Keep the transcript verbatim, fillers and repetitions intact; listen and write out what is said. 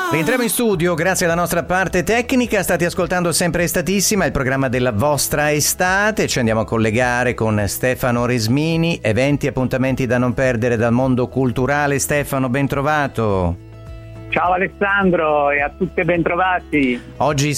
Rientriamo in studio grazie alla nostra parte tecnica. State ascoltando Sempre Estatissima, il programma della vostra estate. Ci andiamo a collegare con Stefano Resmini. Eventi e appuntamenti da non perdere dal mondo culturale. Stefano, ben trovato. Ciao Alessandro e a tutti bentrovati. Oggi